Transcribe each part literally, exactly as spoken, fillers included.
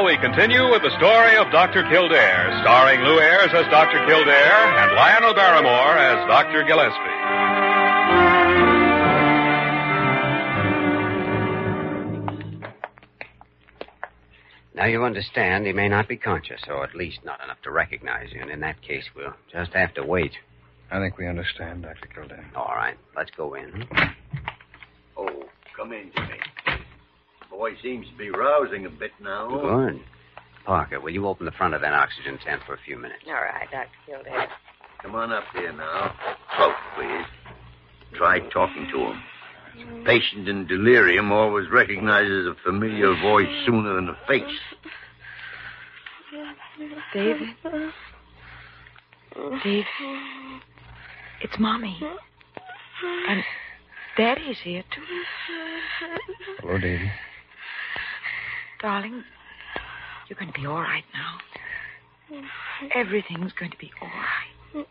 now we continue with the story of Doctor Kildare, starring Lou Ayres as Doctor Kildare and Lionel Barrymore as Doctor Gillespie. Now you understand he may not be conscious, or at least not enough to recognize you, and in that case we'll just have to wait. I think we understand, Doctor Kildare. All right, let's go in. Oh, come in, Jimmy. The boy seems to be rousing a bit now. Good. Parker, will you open the front of that oxygen tent for a few minutes? All right, Doctor Kildare. Come on up here now. Close, please. Try talking to him. Patient in delirium always recognizes a familiar voice sooner than a face. David. David. It's Mommy. And Daddy's here, too. Hello, Davy. Darling, you're going to be all right now. Everything's going to be all right.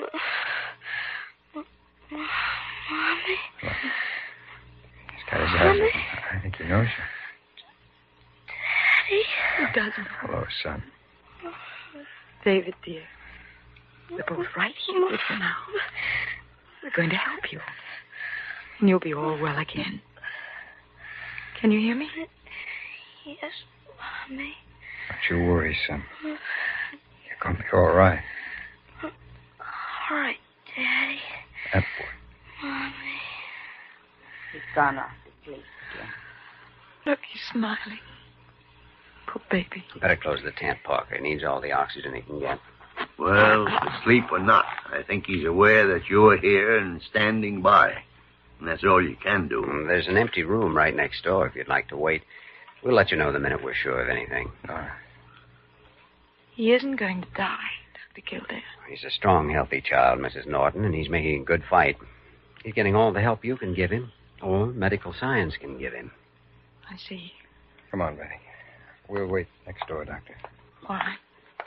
Mommy. Well, he's got his eyes open. I think he knows you. Daddy. He doesn't. Hello, son. David, dear. We're both right here with you now. We're going to help you. And you'll be all well again. Can you hear me? Yes, Mommy. Don't you worry, son. You're going to be all right. All right, Daddy. That boy. Mommy. He's gone off to sleep again. Look, he's smiling. Poor baby. Better close the tent, Parker. He needs all the oxygen he can get. Well, asleep or not, I think he's aware that you're here and standing by. And that's all you can do. Mm, There's an empty room right next door if you'd like to wait. We'll let you know the minute we're sure of anything. All right. He isn't going to die, Doctor Kildare. He's a strong, healthy child, Missus Norton, and he's making a good fight. He's getting all the help you can give him, or medical science can give him. I see. Come on, Betty. We'll wait next door, Doctor. All right.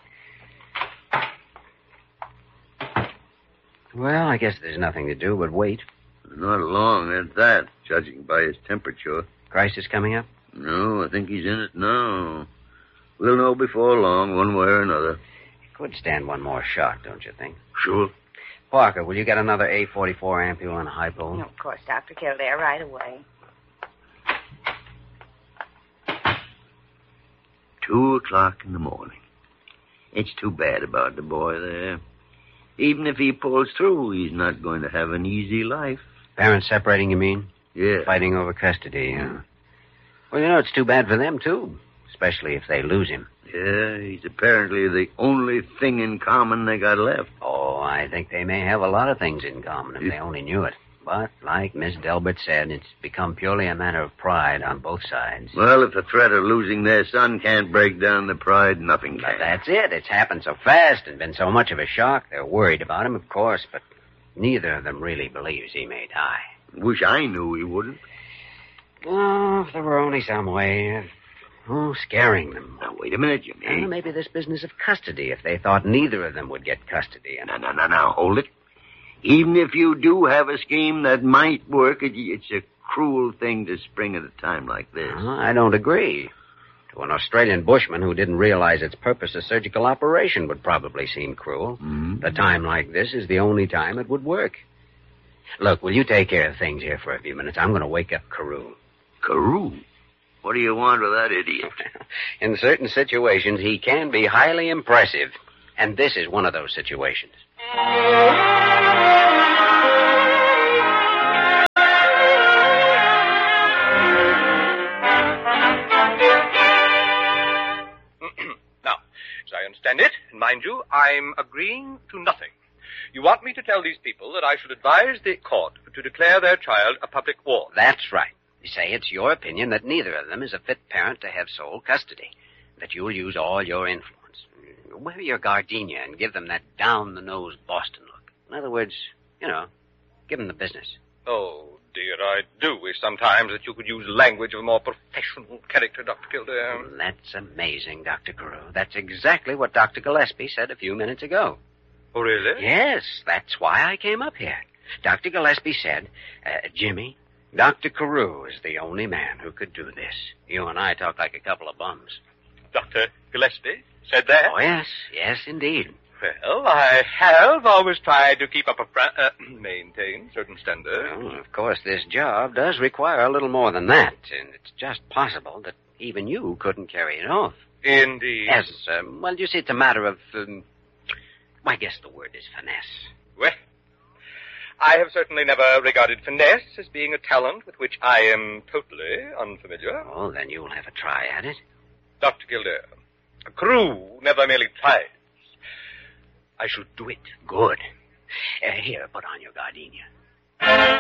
Well, I guess there's nothing to do but wait. Not long at that, judging by his temperature. Crisis coming up? No, I think he's in it now. We'll know before long, one way or another. He could stand one more shot, don't you think? Sure. Parker, will you get another A forty-four ampule and a hypo? No, of course, Doctor Kildare, right away. Two o'clock in the morning. It's too bad about the boy there. Even if he pulls through, he's not going to have an easy life. Parents separating, you mean? Yeah. Fighting over custody, yeah. Well, you know, it's too bad for them, too. Especially if they lose him. Yeah, he's apparently the only thing in common they got left. Oh, I think they may have a lot of things in common if they only knew it. But, like Miss Delbert said, it's become purely a matter of pride on both sides. Well, if the threat of losing their son can't break down the pride, nothing But can. that's it. It's happened so fast and been so much of a shock. They're worried about him, of course, but neither of them really believes he may die. Wish I knew he wouldn't. Oh, if there were only some way of, oh, scaring them. Now, wait a minute, Jimmy. Uh, maybe this business of custody, if they thought neither of them would get custody. And No, no, no, no, hold it. Even if you do have a scheme that might work, it, it's a cruel thing to spring at a time like this. Uh, I don't agree. To an Australian bushman who didn't realize its purpose, a surgical operation would probably seem cruel. Mm-hmm. A time like this is the only time it would work. Look, will you take care of things here for a few minutes? I'm going to wake up Carew. Carew? What do you want with that idiot? In certain situations, he can be highly impressive. And this is one of those situations. Now, as I understand it, and mind you, I'm agreeing to nothing. You want me to tell these people that I should advise the court to declare their child a public ward. That's right. You say it's your opinion that neither of them is a fit parent to have sole custody. That you'll use all your influence. Wear your gardenia and give them that down-the-nose Boston look. In other words, you know, give them the business. Oh, dear, I do wish sometimes that you could use language of a more professional character, Doctor Kildare. Well, that's amazing, Doctor Carew. That's exactly what Doctor Gillespie said a few minutes ago. Oh, really? Yes, that's why I came up here. Doctor Gillespie said, uh, Jimmy, Doctor Carew is the only man who could do this. You and I talk like a couple of bums. Doctor Gillespie said that? Oh, yes, yes, indeed. Well, I have always tried to keep up a fr- uh, maintain certain standards. Well, of course, this job does require a little more than that, and it's just possible that even you couldn't carry it off. Indeed. Yes, um, well, you see, it's a matter of, um, I guess the word is finesse. Well, I have certainly never regarded finesse as being a talent with which I am totally unfamiliar. Oh, then you'll have a try at it. Doctor Kildare, a crew never merely tries. I shall do it. Good. Uh, here, put on your gardenia.